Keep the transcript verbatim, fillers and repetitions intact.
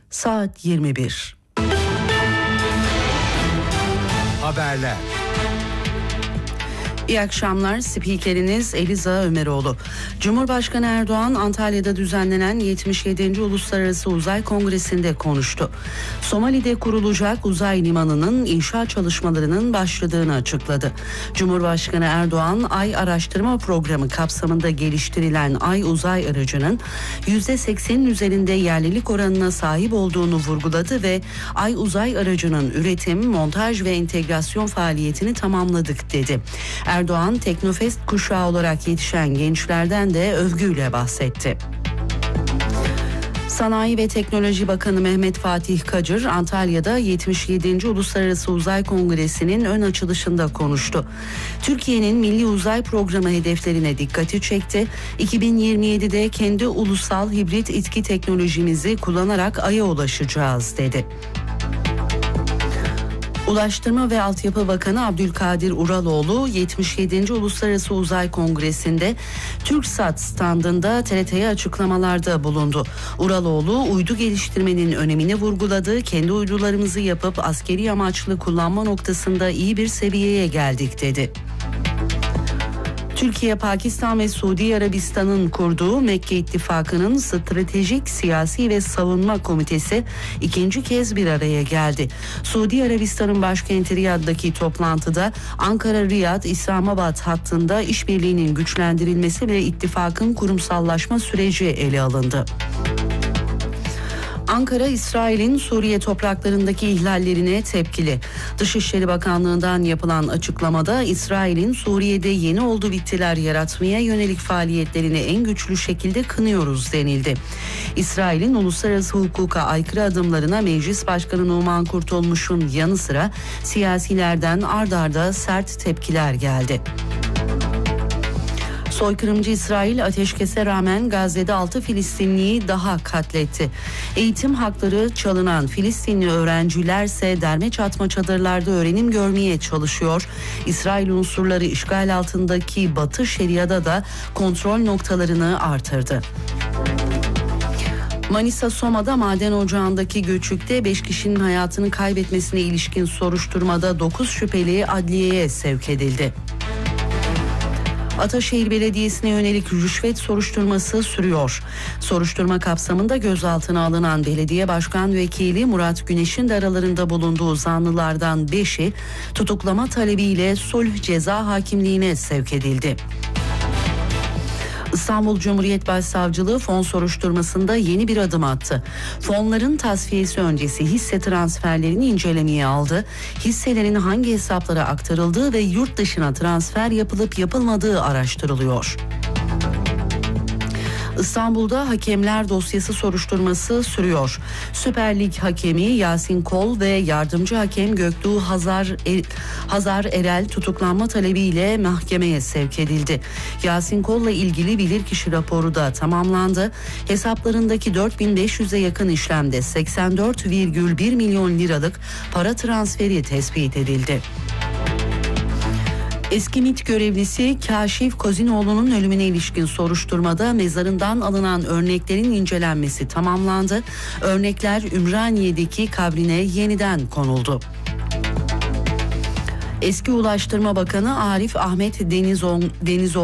Saat yirmi bir. Haberler. İyi akşamlar. Spikeriniz Eliza Ömeroğlu. Cumhurbaşkanı Erdoğan Antalya'da düzenlenen yetmiş yedinci Uluslararası Uzay Kongresi'nde konuştu. Somali'de kurulacak uzay limanının inşaat çalışmalarının başladığını açıkladı. Cumhurbaşkanı Erdoğan, Ay Araştırma Programı kapsamında geliştirilen Ay uzay aracının yüzde seksenin üzerinde yerlilik oranına sahip olduğunu vurguladı ve Ay uzay aracının üretim, montaj ve entegrasyon faaliyetini tamamladık dedi. Erdoğan, Teknofest kuşağı olarak yetişen gençlerden de övgüyle bahsetti. Sanayi ve Teknoloji Bakanı Mehmet Fatih Kacır, Antalya'da yetmiş yedinci Uluslararası Uzay Kongresi'nin ön açılışında konuştu. Türkiye'nin Milli Uzay Programı hedeflerine dikkati çekti. iki bin yirmi yedide kendi ulusal hibrit itki teknolojimizi kullanarak Ay'a ulaşacağız dedi. Ulaştırma ve Altyapı Bakanı Abdülkadir Uraloğlu yetmiş yedinci Uluslararası Uzay Kongresi'nde TürkSat standında T R T'ye açıklamalarda bulundu. Uraloğlu uydu geliştirmenin önemini vurguladı. Kendi uydularımızı yapıp askeri amaçlı kullanma noktasında iyi bir seviyeye geldik dedi. Türkiye, Pakistan ve Suudi Arabistan'ın kurduğu Mekke İttifakı'nın Stratejik, Siyasi ve Savunma Komitesi ikinci kez bir araya geldi. Suudi Arabistan'ın başkenti Riyad'daki toplantıda Ankara-Riyad-İslamabad hattında işbirliğinin güçlendirilmesi ve ittifakın kurumsallaşma süreci ele alındı. Ankara, İsrail'in Suriye topraklarındaki ihlallerine tepkili. Dışişleri Bakanlığı'ndan yapılan açıklamada İsrail'in Suriye'de yeni oldu bittiler yaratmaya yönelik faaliyetlerini en güçlü şekilde kınıyoruz denildi. İsrail'in uluslararası hukuka aykırı adımlarına Meclis Başkanı Numan Kurtulmuş'un yanı sıra siyasilerden ard arda sert tepkiler geldi. Soykırımcı İsrail ateşkese rağmen Gazze'de altı Filistinliyi daha katletti. Eğitim hakları çalınan Filistinli öğrencilerse derme çatma çadırlarda öğrenim görmeye çalışıyor. İsrail unsurları işgal altındaki Batı Şeria'da da kontrol noktalarını artırdı. Manisa Soma'da maden ocağındaki göçükte beş kişinin hayatını kaybetmesine ilişkin soruşturmada dokuz şüpheli adliyeye sevk edildi. Ataşehir Belediyesi'ne yönelik rüşvet soruşturması sürüyor. Soruşturma kapsamında gözaltına alınan belediye başkan vekili Murat Güneş'in de aralarında bulunduğu zanlılardan beşi tutuklama talebiyle sulh ceza hakimliğine sevk edildi. İstanbul Cumhuriyet Başsavcılığı fon soruşturmasında yeni bir adım attı. Fonların tasfiyesi öncesi hisse transferlerini incelemeye aldı. Hisselerin hangi hesaplara aktarıldığı ve yurt dışına transfer yapılıp yapılmadığı araştırılıyor. İstanbul'da hakemler dosyası soruşturması sürüyor. Süper Lig hakemi Yasin Kol ve yardımcı hakem Göktuğ Hazar, er, Hazar Erel tutuklanma talebiyle mahkemeye sevk edildi. Yasin Kol'la ilgili bilirkişi raporu da tamamlandı. Hesaplarındaki dört bin beş yüze yakın işlemde seksen dört virgül bir milyon liralık para transferi tespit edildi. Eski MİT görevlisi Kaşif Kozinoğlu'nun ölümüne ilişkin soruşturmada mezarından alınan örneklerin incelenmesi tamamlandı. Örnekler Ümraniye'deki kabrine yeniden konuldu. Eski Ulaştırma Bakanı Arif Ahmet Denizoğlu